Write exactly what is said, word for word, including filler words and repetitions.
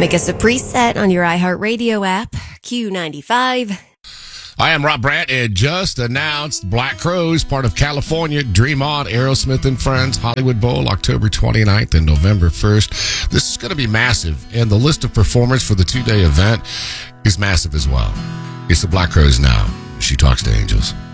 Make us a preset on your iHeartRadio app, Q ninety-five. I am Rob Brandt, and just announced Black Crowes, part of California, Dream On, Aerosmith and Friends, Hollywood Bowl, October twenty-ninth and November first. This is going to be massive, and the list of performers for the two-day event is massive as well. It's the Black Crowes now. She Talks to Angels.